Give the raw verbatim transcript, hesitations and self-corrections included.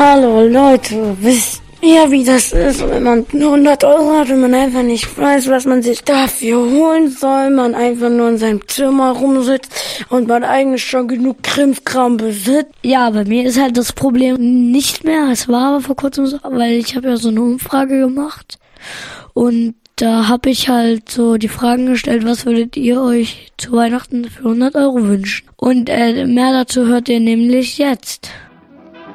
Hallo Leute, wisst ihr, wie das ist, wenn man hundert Euro hat und man einfach nicht weiß, was man sich dafür holen soll, man einfach nur in seinem Zimmer rumsitzt und man eigentlich schon genug Krimskram besitzt? Ja, bei mir ist halt das Problem nicht mehr, es war aber vor kurzem so, weil ich habe ja so eine Umfrage gemacht und da habe ich halt so die Fragen gestellt, was würdet ihr euch zu Weihnachten für hundert Euro wünschen? Und äh, mehr dazu hört ihr nämlich jetzt.